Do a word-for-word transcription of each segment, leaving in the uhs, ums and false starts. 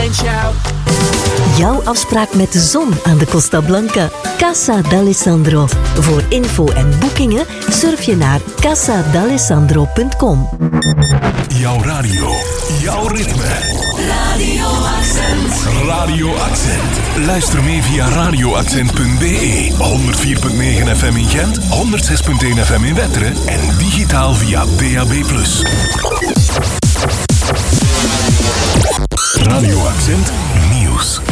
and shout. Jouw afspraak met de zon aan de Costa Blanca. Casa d'Alessandro. Voor info en boekingen surf je naar casa d'alessandro punt com. Jouw radio, jouw ritme. Radio Accent. Radio Accent. Luister mee via radio accent punt b e, honderd vier komma negen F M in Gent, honderd zes komma één F M in Wetteren en digitaal via D A B plus. Radio Accent Nieuws.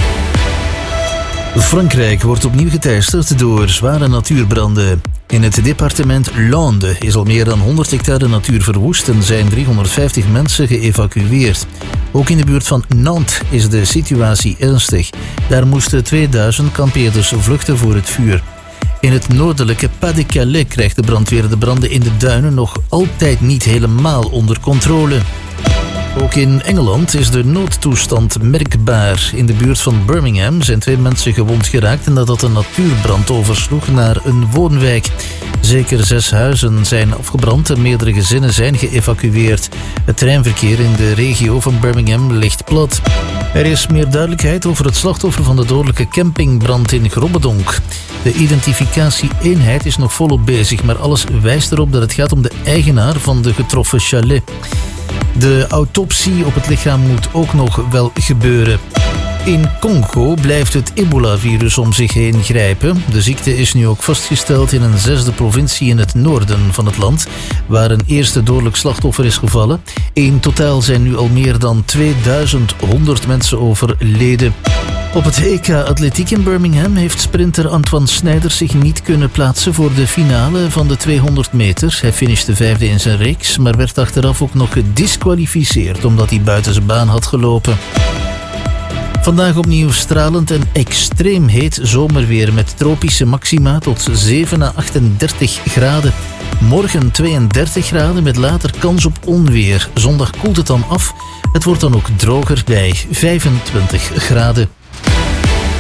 Frankrijk wordt opnieuw geteisterd door zware natuurbranden. In het departement Landes is al meer dan honderd hectare natuur verwoest en zijn driehonderdvijftig mensen geëvacueerd. Ook in de buurt van Nantes is de situatie ernstig. Daar moesten tweeduizend kampeerders vluchten voor het vuur. In het noordelijke Pas-de-Calais krijgt de brandweer de branden in de duinen nog altijd niet helemaal onder controle. Ook in Engeland is de noodtoestand merkbaar. In de buurt van Birmingham zijn twee mensen gewond geraakt nadat een natuurbrand oversloeg naar een woonwijk. Zeker zes huizen zijn afgebrand en meerdere gezinnen zijn geëvacueerd. Het treinverkeer in de regio van Birmingham ligt plat. Er is meer duidelijkheid over het slachtoffer van de dodelijke campingbrand in Grobbedonk. De identificatie-eenheid is nog volop bezig, maar alles wijst erop dat het gaat om de eigenaar van de getroffen chalet. De autopsie op het lichaam moet ook nog wel gebeuren. In Congo blijft het ebola-virus om zich heen grijpen. De ziekte is nu ook vastgesteld in een zesde provincie in het noorden van het land, waar een eerste dodelijk slachtoffer is gevallen. In totaal zijn nu al meer dan tweeduizend honderd mensen overleden. Op het E K Atletiek in Birmingham heeft sprinter Antoine Snijders zich niet kunnen plaatsen voor de finale van de tweehonderd meter. Hij finishte vijfde in zijn reeks, maar werd achteraf ook nog gedisqualificeerd omdat hij buiten zijn baan had gelopen. Vandaag opnieuw stralend en extreem heet zomerweer met tropische maxima tot zeven à achtendertig graden. Morgen tweeëndertig graden met later kans op onweer. Zondag koelt het dan af. Het wordt dan ook droger bij vijfentwintig graden.